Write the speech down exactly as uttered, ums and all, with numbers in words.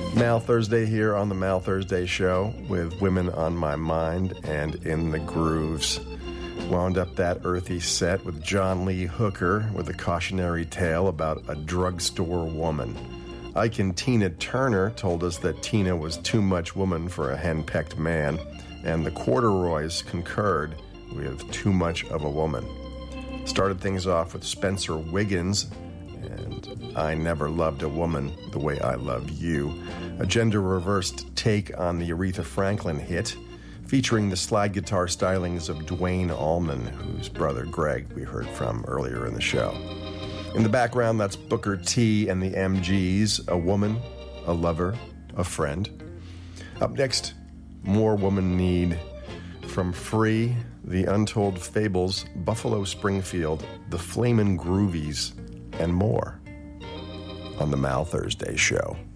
Mal Thursday here on the Mal Thursday Show with Women on My Mind and In the Grooves. Wound up that earthy set with John Lee Hooker with a cautionary tale about a drugstore woman. Ike and Tina Turner told us that Tina was too much woman for a henpecked man, and the Corduroys concurred with too much of a woman. Started things off with Spencer Wiggins and I Never Loved a Woman the Way I Love You, a gender-reversed take on the Aretha Franklin hit, featuring the slide guitar stylings of Dwayne Allman, whose brother Greg we heard from earlier in the show. In the background, that's Booker T and the M Gs, A Woman, A Lover, A Friend. Up next, More Woman Need from Free, The Untold Fables, Buffalo Springfield, The Flamin' Groovies, and more on the Mal Thursday Show.